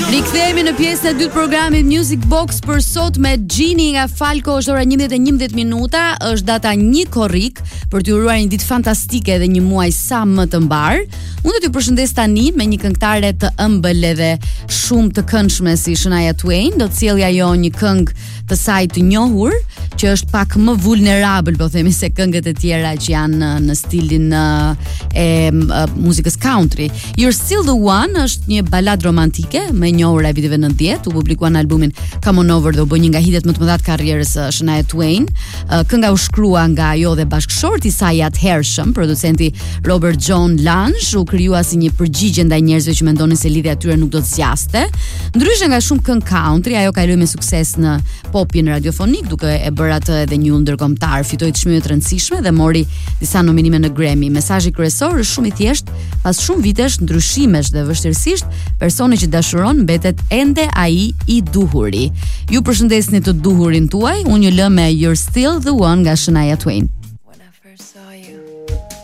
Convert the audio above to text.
Rikthehemi në pjesën e dytë programit Music Box për sot me Gini nga Falco. Është ora 11:11 minuta, është data 1 korrik për t'ju uruar një ditë fantastike dhe një muaj sa më të mbar. Unë do t'ju përshëndes tani me një këngëtare të ëmbël edhe shumë të këndshme si Shania Twain. Do të sjellja jo një këngë të saj të njohur, që është pak më vulnerable, po themi, se këngët e tjera që janë në stilin e muzikës country. You're Still the One është një balad romantike më njohur e viteve 90, u publikua në albumin Come On Over dhe u bë një nga hitet më të mëdha të karrierës së Shania Twain. Kënga u shkrua nga ajo dhe bashkëshorti i saj atëhershëm, producenti Robert John Lange, u krijua si një përgjigje ndaj njerëzve që mendonin se lidhja e tyre nuk do të zgjaste. Ndryshe nga shumë këngë country, ajo kaloi me sukses në popin radiofonik, duke e bërë atë edhe një ndërkombëtar, fitoi çmime të rëndësishme dhe mori disa nominime në Grammy. Mesazhi kryesor është shumë i thjeshtë, pas shumë vitesh ndryshimesh dhe vështirësisht, personi që dashuron mbetet ende ai i duhuri. Ju përshëndesni të duhurin tuaj, unë ju lë me You're Still the One nga Shania Twain.